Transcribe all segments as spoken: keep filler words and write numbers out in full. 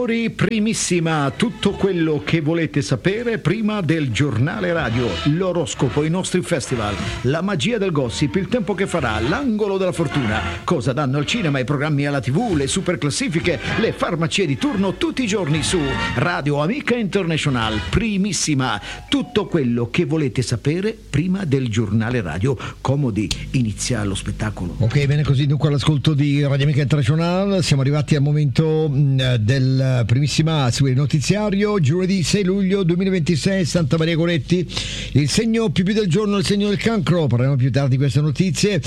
Primissima, tutto quello che volete sapere prima del giornale radio, l'oroscopo, i nostri festival, la magia del gossip, il tempo che farà, l'angolo della fortuna, cosa danno al cinema, i programmi alla tivù, le super classifiche, le farmacie di turno tutti i giorni su Radio Amica International. Primissima, tutto quello che volete sapere prima del giornale radio. Comodi, inizia lo spettacolo. Ok, bene, così dunque all'ascolto di Radio Amica International siamo arrivati al momento mh, del primissima sul notiziario. Giovedì sei luglio duemilaventisei, Santa Maria Goretti, il segno più più del giorno, il segno del cancro. Parleremo più tardi di queste notizie.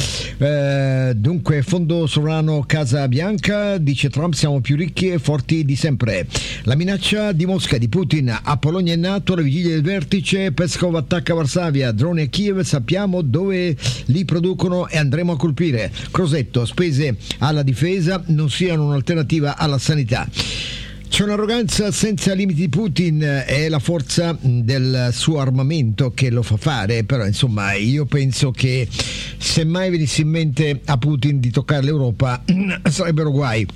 Eh, dunque, fondo sovrano Casa Bianca, dice Trump, siamo più ricchi e forti di sempre. La minaccia di Mosca, di Putin a Polonia e NATO, la vigilia del vertice, Peskov attacca Varsavia, droni a Kiev, sappiamo dove li producono e andremo a colpire. Crosetto, spese alla difesa non siano un'alternativa alla sanità. C'è un'arroganza senza limiti di Putin, è la forza del suo armamento che lo fa fare, però insomma io penso che se mai venisse in mente a Putin di toccare l'Europa sarebbero guai.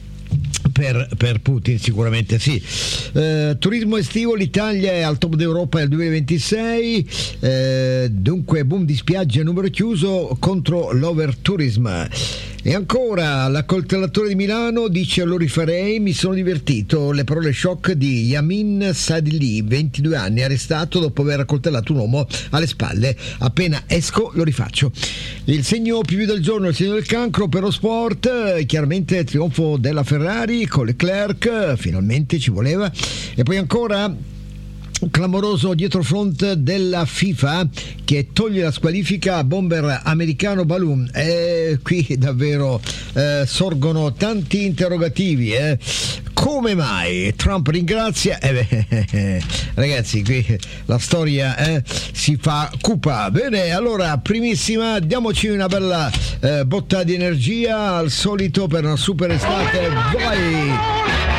Per, per Putin sicuramente sì. Eh, turismo estivo, l'Italia è al top d'Europa nel duemilaventisei, eh, dunque boom di spiagge a numero chiuso contro l'overtourism. E ancora l'accoltellatore di Milano dice lo rifarei, mi sono divertito. Le parole shock di Yamin Sadili, ventidue anni, arrestato dopo aver accoltellato un uomo alle spalle. Appena esco lo rifaccio. Il segno più del giorno, il segno del cancro. Per lo sport chiaramente trionfo della Ferrari con Leclerc, finalmente ci voleva. E poi ancora clamoroso dietrofront della FIFA che toglie la squalifica a bomber americano Balloon. E qui davvero eh, sorgono tanti interrogativi. Eh. Come mai? Trump ringrazia. Eh beh, ragazzi, qui la storia eh, si fa cupa. Bene, allora, primissima, diamoci una bella eh, botta di energia al solito per una super estate. Vai!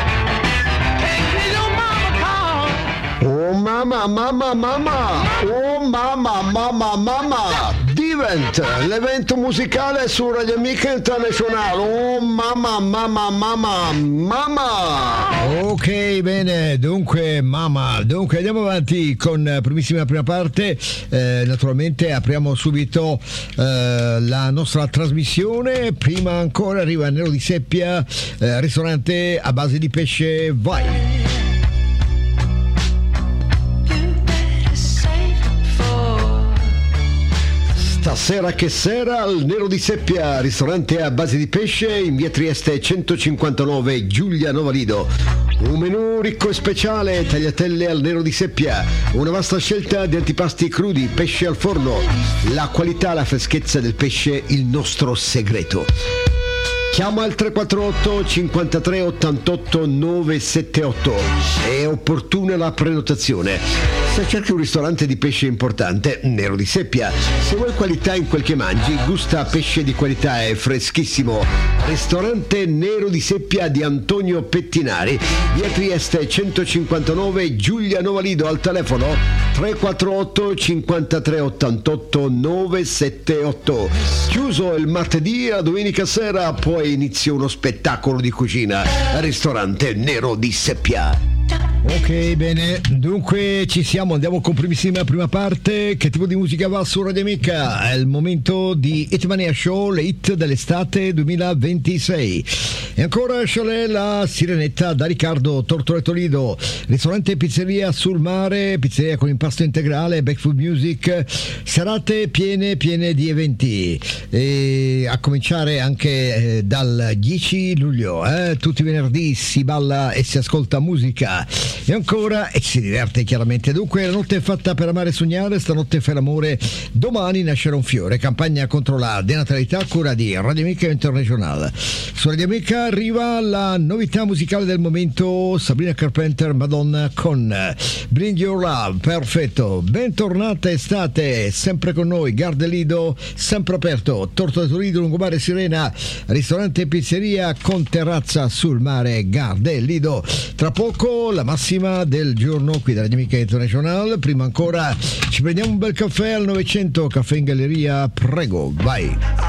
Oh mamma, mamma, mamma! Oh mamma, mamma, mamma! Divent, l'evento musicale su Radio Amica International. Oh mamma, mamma, mamma, mamma! Ok, bene, dunque mamma, dunque andiamo avanti con primissima prima parte. Eh, naturalmente apriamo subito eh, la nostra trasmissione. Prima ancora arriva Nero di Seppia, eh, ristorante a base di pesce. Vai! Stasera che sera al Nero di Seppia, ristorante a base di pesce in via Trieste centocinquantanove, Giulia Novalido. Un menù ricco e speciale, tagliatelle al Nero di Seppia, una vasta scelta di antipasti crudi, pesce al forno, la qualità, la freschezza del pesce, il nostro segreto. Chiama al tre quattro otto cinquantatré ottantotto novecentosettantotto, è opportuna la prenotazione. Se cerchi un ristorante di pesce importante, Nero di Seppia. Se vuoi qualità in quel che mangi, gusta pesce di qualità e freschissimo. Ristorante Nero di Seppia di Antonio Pettinari, via Trieste centocinquantanove, Giulia Novalido, al telefono tre quattro otto cinquantatré ottantotto novecentosettantotto. Chiuso il martedì, a domenica sera poi inizia uno spettacolo di cucina al ristorante Nero di Seppia. Ok, bene, dunque ci siamo, andiamo con primissima prima parte. Che tipo di musica va su Radio Amica? È il momento di Hitmania Show, le hit dell'estate duemilaventisei. E ancora Chalet, la Sirenetta da Riccardo Tortoretto Lido, ristorante e pizzeria sul mare, pizzeria con impasto integrale, Back Food Music, serate piene piene di eventi, e a cominciare anche eh, dal dieci luglio, eh, tutti i venerdì si balla e si ascolta musica. E ancora e si diverte chiaramente. Dunque la notte è fatta per amare e sognare, stanotte fai l'amore, domani nascerà un fiore. Campagna contro la denatalità a cura di Radio Amica International. Su Radio Amica arriva la novità musicale del momento, Sabrina Carpenter, Madonna con Bring Your Love. Perfetto, bentornata estate, sempre con noi Gardelido, sempre aperto, Tortoretto Lido, Lungomare Sirena, ristorante e pizzeria con terrazza sul mare, Gardelido. Tra poco la massima del giorno qui da Radio Amica International. Prima ancora ci prendiamo un bel caffè al novecento, caffè in galleria, prego, vai.